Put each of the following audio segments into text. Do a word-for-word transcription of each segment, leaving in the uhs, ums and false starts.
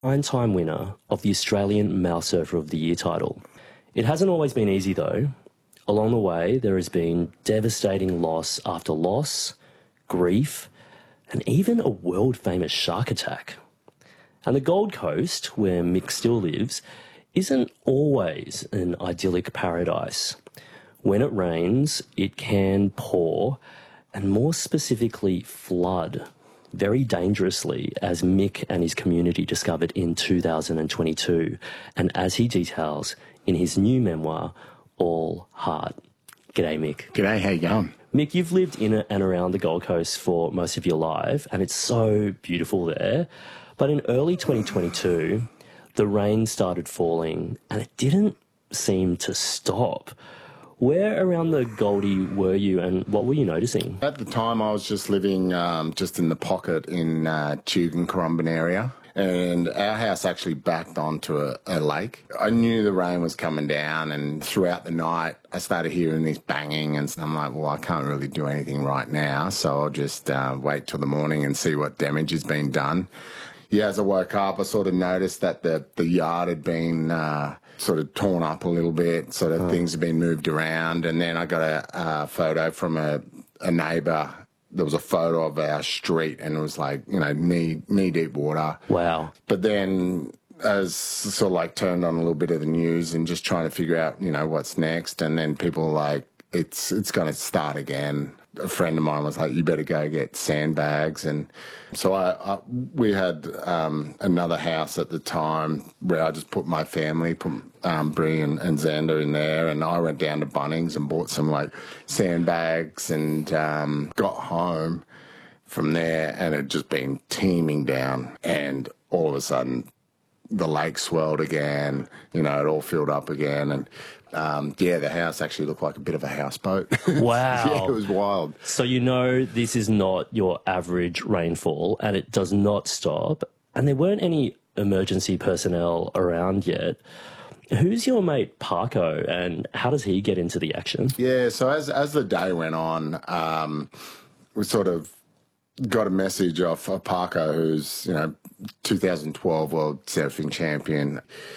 nine-time winner of the Australian Male Surfer of the Year title. It hasn't always been easy though. Along the way, there has been devastating loss after loss, grief, and even a world-famous shark attack. And the Gold Coast, where Mick still lives, isn't always an idyllic paradise. When it rains, it can pour, and more specifically flood, very dangerously, as Mick and his community discovered in two thousand twenty-two, and as he details in his new memoir, All Heart. G'day, Mick. G'day, how you going? Mick, you've lived in and around the Gold Coast for most of your life, and it's so beautiful there. But in early twenty twenty-two, the rain started falling, and it didn't seem to stop. Where around the Goldie were you, and what were you noticing? At the time, I was just living um, just in the pocket in uh, Tugun, Currumbin area, and our house actually backed onto a, a lake. I knew the rain was coming down, and throughout the night, I started hearing this banging, and I'm like, well, I can't really do anything right now, so I'll just uh, wait till the morning and see what damage has been done. Yeah, as I woke up, I sort of noticed that the, the yard had been uh, sort of torn up a little bit, sort of oh. things had been moved around, and then I got a, a photo from a, a neighbour. There was a photo of our street, and it was like, you know, knee, knee-deep water. Wow. But then as sort of like turned on a little bit of the news and just trying to figure out, you know, what's next, and then people were like, it's, it's going to start again. A friend of mine was like, you better go get sandbags. And so I, I we had um, another house at the time where I just put my family, put um, Brie and, and Xander in there, and I went down to Bunnings and bought some like sandbags and um, got home from there, and it had just been teeming down, and all of a sudden the lake swelled again, you know, it all filled up again, and Um, yeah, the house actually looked like a bit of a houseboat. Wow. Yeah, it was wild. So you know this is not your average rainfall, and it does not stop, and there weren't any emergency personnel around yet. Who's your mate Parko, and how does he get into the action? Yeah, so as, as the day went on, um, we sort of got a message off of Parko, who's, you know, two thousand twelve World Surfing Champion.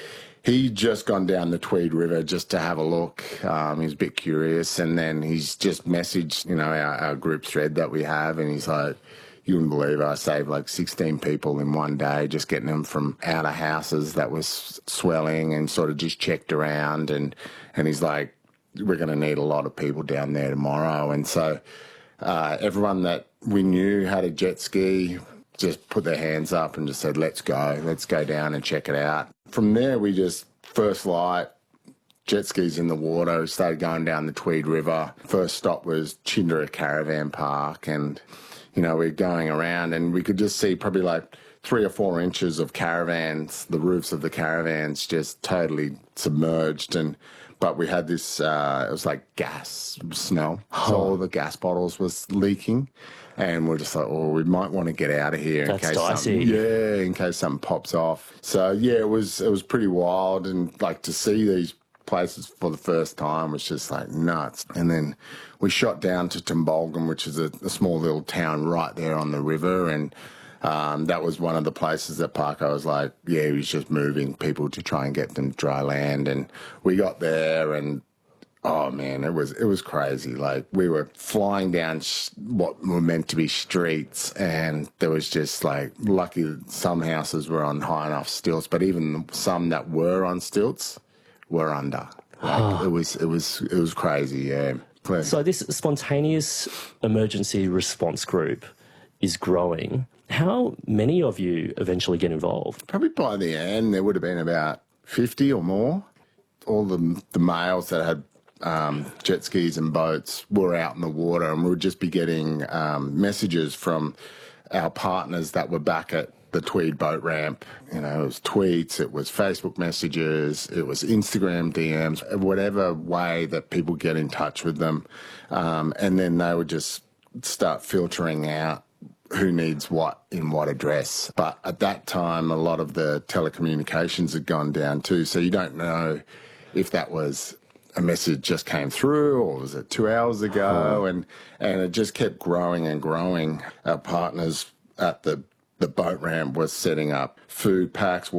He'd just gone down the Tweed River just to have a look. Um, he was a bit curious, and then he's just messaged, you know, our, our group thread that we have, and he's like, you wouldn't believe it, I saved like sixteen people in one day, just getting them from out of houses that was swelling, and sort of just checked around, and, and he's like, we're going to need a lot of people down there tomorrow. And so uh, everyone that we knew had a jet ski just put their hands up and just said, let's go, let's go down and check it out. From there, we just, first light, jet skis in the water, we started going down the Tweed River. First stop was Chindera Caravan Park, and, you know, we we're going around, and we could just see probably like three or four inches of caravans, the roofs of the caravans just totally submerged, and but we had this, uh, it was like gas smell, so all the gas bottles was leaking. And we're just like, oh, we might want to get out of here in That's case dicey. something, yeah, in case something pops off. So yeah, it was it was pretty wild, and like to see these places for the first time was just like nuts. And then we shot down to Tumbulgum, which is a, a small little town right there on the river, and um, that was one of the places that Parko was like, yeah, he was just moving people to try and get them to dry land. And we got there, and oh man, it was it was crazy. Like, we were flying down sh what were meant to be streets, and there was just like, lucky that some houses were on high enough stilts, but even some that were on stilts were under. Like, it was it was it was crazy. Yeah. So this spontaneous emergency response group is growing. How many of you eventually get involved? Probably by the end there would have been about fifty or more. All the the males that had Um, jet skis and boats were out in the water, and we would just be getting um, messages from our partners that were back at the Tweed boat ramp. You know, it was tweets, it was Facebook messages, it was Instagram D Ms, whatever way that people get in touch with them. Um, and then they would just start filtering out who needs what in what address. But at that time, a lot of the telecommunications had gone down too, so you don't know if that was a message just came through, or was it two hours ago? Oh. And and it just kept growing and growing. Our partners at the the boat ramp was setting up food packs,